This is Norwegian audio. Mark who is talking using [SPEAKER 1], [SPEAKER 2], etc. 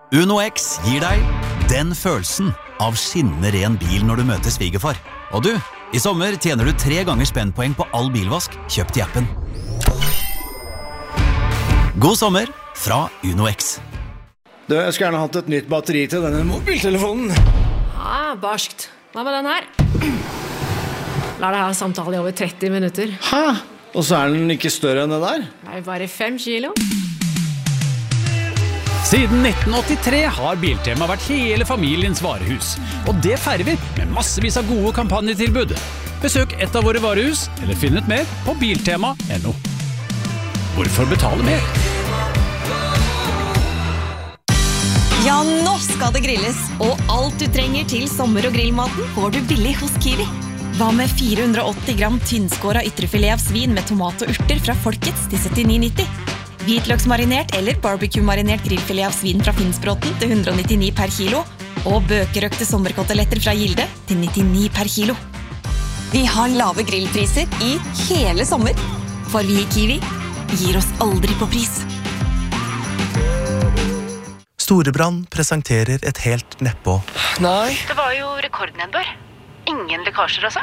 [SPEAKER 1] Uno X gir deg den følelsen av skinnende ren bil når du møter svigerfar. Og du, i sommer tjener du 3 ganger spennpoeng på all bilvask kjøpt i appen. God sommer fra Uno X.
[SPEAKER 2] Du, jeg skulle gjerne hatt et nytt batteri til denne mobiltelefonen.
[SPEAKER 3] Ja, barskt. Hva med den her? La deg ha samtale i over 30 minutter.
[SPEAKER 2] Hæ? Og så er den ikke større enn det der?
[SPEAKER 3] Det er bare 5 kilo.
[SPEAKER 4] Siden 1983 har Biltema vært hele familiens varehus, og det feirer vi med massevis av gode kampanjetilbud. Besøk et av våre varehus, eller finn ut mer på biltema.no. Hvorfor betale mer?
[SPEAKER 5] Ja, nå skal det grilles, og alt du trenger til sommer- og grillmaten får du billig hos Kiwi. Hva med 480 gram tynnskåret ytrefilet av svin med tomat og urter fra Folkets til 79,90? Hvitløksmarinert eller barbecue-marinert grillfilet av svin fra Finnsbråten til 199 per kilo, og bøkerøkte sommerkoteletter fra Gilde til 99 per kilo. Vi har lave grillpriser i hele sommer, for vi i Kiwi gir oss aldri på pris.
[SPEAKER 6] Storebrand presenterer et helt nedpå.
[SPEAKER 2] Nei.
[SPEAKER 7] Det var jo rekordnedbør. Ingen lekkasjer altså.